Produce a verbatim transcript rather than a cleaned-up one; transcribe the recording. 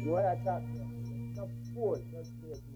What I talk to them, some boy just made